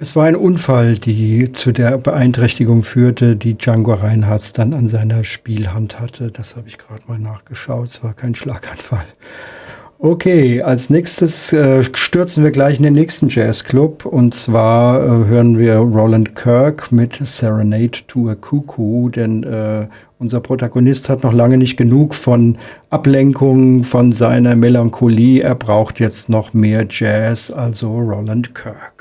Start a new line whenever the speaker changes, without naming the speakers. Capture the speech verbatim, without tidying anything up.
Es war ein Unfall, die zu der Beeinträchtigung führte, die Django Reinhardt dann an seiner Spielhand hatte. Das habe ich gerade mal nachgeschaut. Es war kein Schlaganfall. Okay, als nächstes äh, stürzen wir gleich in den nächsten Jazzclub. Und zwar äh, hören wir Roland Kirk mit Serenade to a Cuckoo, denn äh, unser Protagonist hat noch lange nicht genug von Ablenkung, von seiner Melancholie. Er braucht jetzt noch mehr Jazz, also Roland Kirk.